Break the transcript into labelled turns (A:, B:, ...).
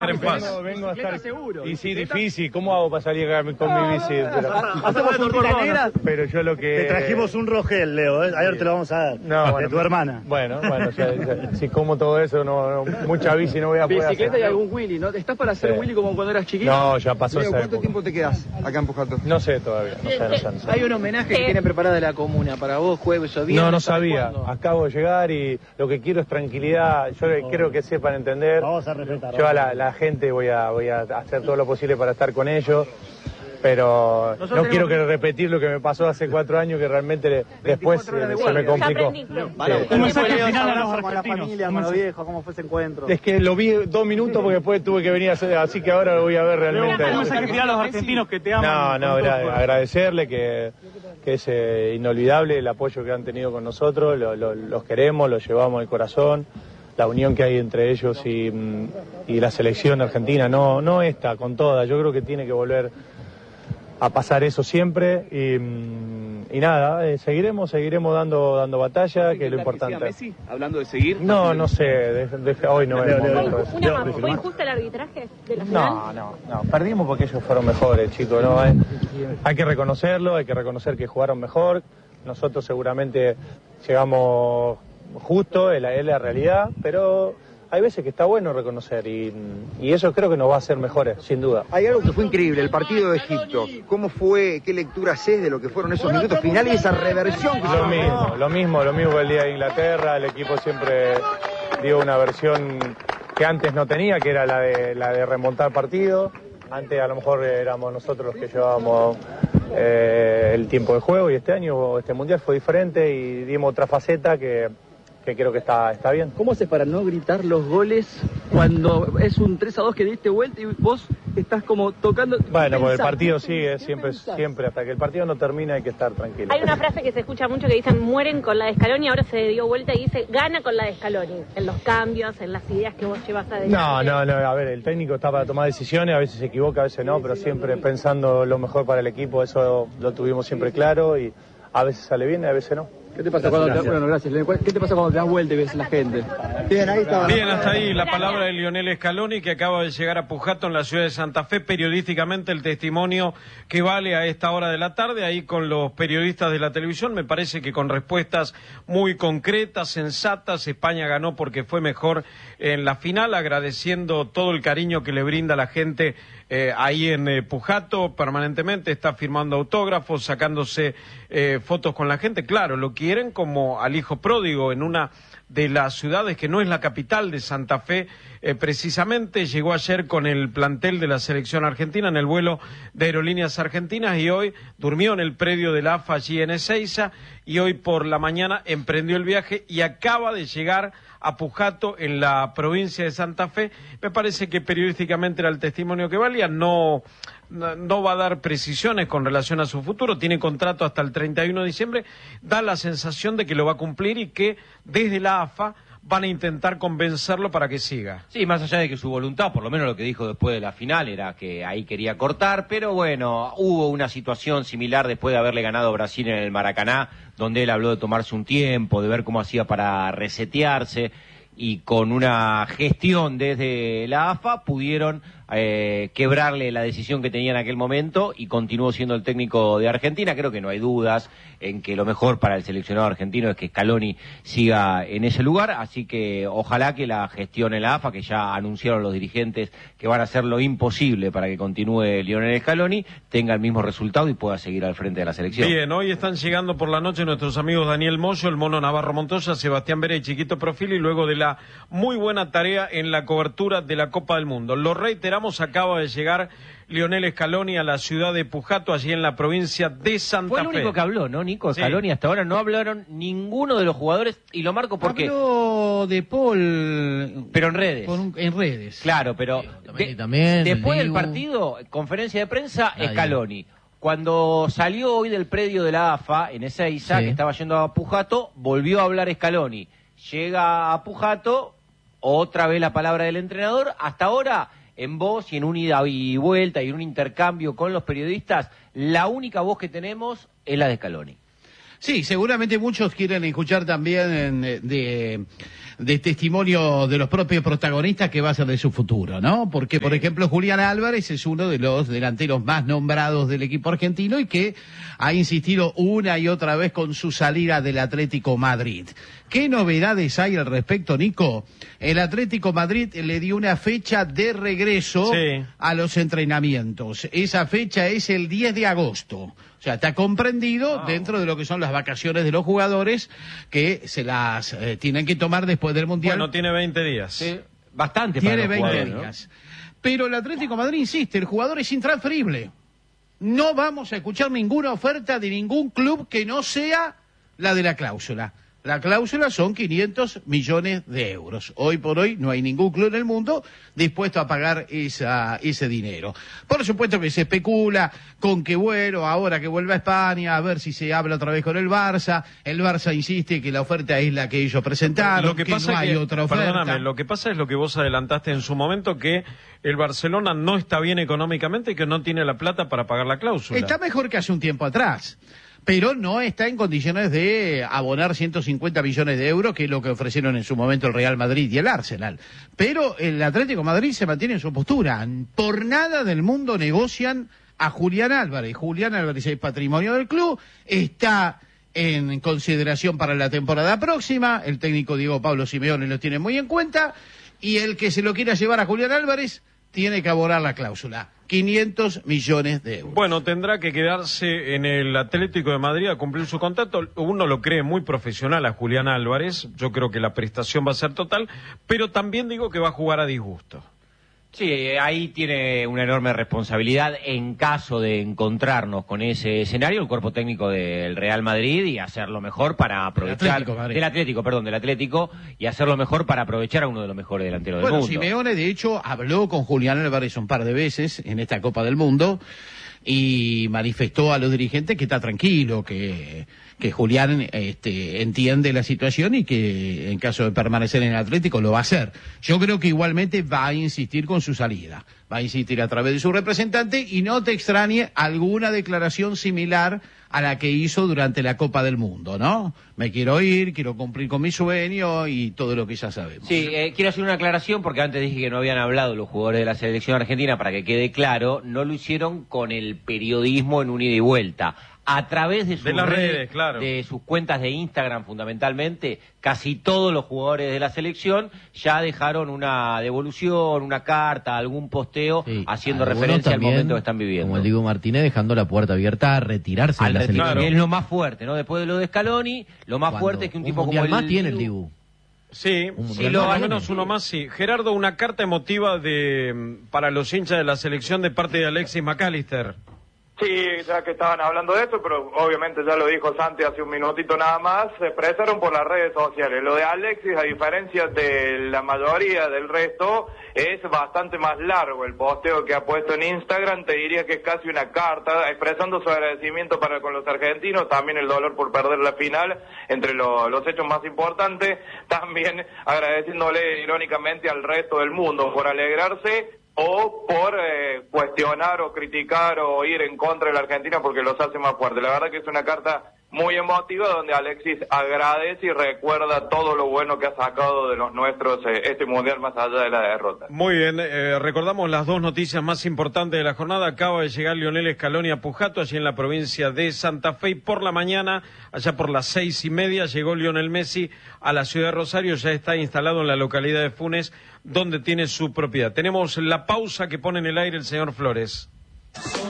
A: en paz.
B: Vengo a estar
C: seguro.
B: Y sí, difícil. ¿Cómo hago para salir con mi bici?
C: Hacemos tortilla negra.
B: Pero yo lo que...
D: Te trajimos un Rogel, Leo, ayer te lo vamos a dar.
B: No,
D: de tu hermana.
B: Bueno, si como todo eso, mucha bici no voy a poder
C: Bicicleta
B: hacer.
C: y algún Willy, ¿no? ¿Estás para hacer Willy como cuando eras chiquito?
B: No, ya pasó
E: Leo,
B: esa
E: ¿cuánto
B: época.
E: tiempo te quedas acá en Pujato?
B: No sé todavía, no sé.
C: Hay un homenaje que tiene preparada la comuna para vos, jueves o viernes.
B: No sabía. Acabo de llegar y lo que quiero es tranquilidad. Yo quiero que sepan entender.
D: Vamos a respetar.
B: Yo a la gente voy a hacer todo lo posible para estar con ellos. Pero no quiero repetir lo que me pasó hace 4 años, que realmente después se me complicó.
C: ¿Cómo es el final a los argentinos? La familia, con los viejos, ¿cómo fue ese encuentro?
B: Es que lo vi 2 minutos porque después tuve que venir a hacer, así que ahora lo voy a ver realmente.
C: ¿Cómo es que a los argentinos que te aman?
B: No, agradecerle que es inolvidable el apoyo que han tenido con nosotros, los queremos, los llevamos al corazón, la unión que hay entre ellos y la selección argentina, no esta, con toda, yo creo que tiene que volver a pasar eso siempre y nada, seguiremos dando batalla, que es lo importante.
C: Messi, hablando de seguir.
B: No sé, hoy no es el momento de eso.
F: ¿Fue injusto el arbitraje de la final?
B: No, perdimos porque ellos fueron mejores, chicos, ¿no? Hay que reconocerlo, hay que reconocer que jugaron mejor, nosotros seguramente llegamos justo, es la realidad, pero hay veces que está bueno reconocer y eso creo que nos va a hacer mejores, sin duda.
E: Hay algo que fue increíble, el partido de Egipto. ¿Cómo fue, qué lectura haces de lo que fueron esos minutos finales y esa reversión?
B: Lo mismo que el día de Inglaterra, el equipo siempre dio una versión que antes no tenía, que era la de remontar partido. Antes a lo mejor éramos nosotros los que llevábamos el tiempo de juego y este año, este mundial fue diferente y dimos otra faceta que creo que está bien.
C: ¿Cómo haces para no gritar los goles cuando es un 3-2 que diste vuelta y vos estás como tocando?
B: Bueno, porque el partido sigue, siempre, hasta que el partido no termina hay que estar tranquilo.
F: Hay una frase que se escucha mucho que dicen mueren con la de Scaloni, ahora se dio vuelta y dice gana con la de Scaloni, en los cambios, en las ideas que vos llevas adelante.
B: No, a ver, el técnico está para tomar decisiones, a veces se equivoca, a veces no, pero siempre pensando lo mejor para el equipo, eso lo tuvimos siempre claro y a veces sale bien y a veces no.
C: ¿Qué te pasa cuando ¿Qué te pasa cuando te das vuelta y ves la gente?
E: Bien, ahí está.
A: Bien, hasta ahí la palabra de Lionel Scaloni, que acaba de llegar a Pujato, en la ciudad de Santa Fe. Periodísticamente el testimonio que vale a esta hora de la tarde, ahí con los periodistas de la televisión, me parece que con respuestas muy concretas, sensatas. España ganó porque fue mejor en la final, agradeciendo todo el cariño que le brinda la gente ahí en Pujato. Permanentemente está firmando autógrafos, sacándose fotos con la gente. Claro, lo quieren como al hijo pródigo en una de las ciudades que no es la capital de Santa Fe. Precisamente llegó ayer con el plantel de la selección argentina en el vuelo de Aerolíneas Argentinas y hoy durmió en el predio de la AFA allí en Ezeiza y hoy por la mañana emprendió el viaje y acaba de llegar a Pujato, en la provincia de Santa Fe. Me parece que periodísticamente era el testimonio que valía. No va a dar precisiones con relación a su futuro, tiene contrato hasta el 31 de diciembre, da la sensación de que lo va a cumplir y que desde la AFA van a intentar convencerlo para que siga.
G: Sí, más allá de que su voluntad, por lo menos lo que dijo después de la final, era que ahí quería cortar, pero bueno, hubo una situación similar después de haberle ganado a Brasil en el Maracaná, donde él habló de tomarse un tiempo, de ver cómo hacía para resetearse, y con una gestión desde la AFA pudieron quebrarle la decisión que tenía en aquel momento y continuó siendo el técnico de Argentina. Creo que no hay dudas en que lo mejor para el seleccionado argentino es que Scaloni siga en ese lugar, así que ojalá que la gestión en la AFA, que ya anunciaron los dirigentes que van a hacer lo imposible para que continúe Lionel Scaloni, tenga el mismo resultado y pueda seguir al frente de la selección.
A: Bien, hoy están llegando por la noche nuestros amigos Daniel Moyo, el Mono Navarro Montoya, Sebastián Vera y Chiquito Profili, luego de la muy buena tarea en la cobertura de la Copa del Mundo. Lo reiteramos, acaba de llegar Lionel Scaloni a la ciudad de Pujato, allí en la provincia de Santa Fe.
G: Fue el único que habló, ¿no, Nico? Scaloni, sí. Hasta ahora no hablaron ninguno de los jugadores, y lo marco porque...
H: Habló de Paul...
G: Pero en redes.
H: En redes.
G: Claro, pero...
H: También
G: después del partido, conferencia de prensa, Scaloni. Cuando salió hoy del predio de la AFA, en Ezeiza, que estaba yendo a Pujato, volvió a hablar Scaloni. Llega a Pujato, otra vez la palabra del entrenador. Hasta ahora, en voz y en un ida y vuelta y en un intercambio con los periodistas, la única voz que tenemos es la de Scaloni.
H: Sí, seguramente muchos quieren escuchar también de testimonio de los propios protagonistas que va a ser de su futuro, ¿no? Porque, por ejemplo, Julián Álvarez es uno de los delanteros más nombrados del equipo argentino y que ha insistido una y otra vez con su salida del Atlético Madrid. ¿Qué novedades hay al respecto, Nico? El Atlético Madrid le dio una fecha de regreso a los entrenamientos. Esa fecha es el 10 de agosto. O sea, está comprendido dentro de lo que son las vacaciones de los jugadores que se las tienen que tomar después del Mundial.
A: Bueno, tiene 20 días.
G: Sí, bastante
H: tiene
G: para los
H: 20
G: jugadores,
H: días. ¿No? Pero el Atlético de Madrid insiste, el jugador es intransferible. No vamos a escuchar ninguna oferta de ningún club que no sea la de la cláusula. La cláusula son 500 millones de euros. Hoy por hoy no hay ningún club en el mundo dispuesto a pagar ese dinero. Por supuesto que se especula con que, bueno, ahora que vuelva a España, a ver si se habla otra vez con el Barça. El Barça insiste que la oferta es la que ellos presentaron,
A: lo que pasa
H: no hay otra oferta.
A: Perdóname, lo que pasa es lo que vos adelantaste en su momento, que el Barcelona no está bien económicamente y que no tiene la plata para pagar la cláusula.
H: Está mejor que hace un tiempo atrás, pero no está en condiciones de abonar 150 millones de euros, que es lo que ofrecieron en su momento el Real Madrid y el Arsenal. Pero el Atlético de Madrid se mantiene en su postura. Por nada del mundo negocian a Julián Álvarez. Julián Álvarez es patrimonio del club, está en consideración para la temporada próxima. El técnico Diego Pablo Simeone lo tiene muy en cuenta, y el que se lo quiera llevar a Julián Álvarez tiene que abonar la cláusula. 500 millones de euros.
A: Bueno, tendrá que quedarse en el Atlético de Madrid a cumplir su contrato. Uno lo cree muy profesional a Julián Álvarez. Yo creo que la prestación va a ser total, pero también digo que va a jugar a disgusto.
G: Sí, ahí tiene una enorme responsabilidad en caso de encontrarnos con ese escenario el cuerpo técnico del Real Madrid, y hacerlo mejor para aprovechar del Atlético, y hacerlo mejor para aprovechar a uno de los mejores delanteros del mundo.
H: Bueno, Simeone de hecho habló con Julián Álvarez un par de veces en esta Copa del Mundo y manifestó a los dirigentes que está tranquilo, que Julián entiende la situación y que en caso de permanecer en el Atlético lo va a hacer. Yo creo que igualmente va a insistir con su salida, va a insistir a través de su representante, y no te extrañe alguna declaración similar a la que hizo durante la Copa del Mundo, ¿no? Me quiero ir, quiero cumplir con mi sueño y todo lo que ya sabemos.
G: Sí, quiero hacer una aclaración porque antes dije que no habían hablado los jugadores de la selección argentina, para que quede claro, no lo hicieron con el periodismo en un ida y vuelta. A través de sus
A: redes, claro,
G: de sus cuentas de Instagram fundamentalmente, casi todos los jugadores de la selección ya dejaron una devolución, una carta, algún posteo, haciendo referencia al momento que están viviendo.
I: Como el Diego Martínez, dejando la puerta abierta a retirarse de la selección.
G: Claro. Es lo más fuerte, ¿no? Después de lo de Scaloni, lo más fuerte es que un tipo como el
I: más tiene el Dibu.
A: Sí, al menos uno más, sí. Gerardo, una carta emotiva para los hinchas de la selección de parte de Alexis McAllister.
J: Sí, ya que estaban hablando de esto, pero obviamente ya lo dijo Santi hace un minutito nada más, se expresaron por las redes sociales. Lo de Alexis, a diferencia de la mayoría del resto, es bastante más largo. El posteo que ha puesto en Instagram, te diría que es casi una carta, expresando su agradecimiento con los argentinos, también el dolor por perder la final, entre los hechos más importantes, también agradeciéndole irónicamente al resto del mundo por alegrarse o por cuestionar o criticar o ir en contra de la Argentina porque los hace más fuertes. La verdad que es una carta muy emotiva donde Alexis agradece y recuerda todo lo bueno que ha sacado de los nuestros este Mundial más allá de la derrota.
A: Muy bien, recordamos las dos noticias más importantes de la jornada. Acaba de llegar Lionel Scaloni a Pujato, allí en la provincia de Santa Fe, y por la mañana, allá por las 6:30, llegó Lionel Messi a la ciudad de Rosario. Ya está instalado en la localidad de Funes, donde tiene su propiedad. Tenemos la pausa que pone en el aire el señor Flores.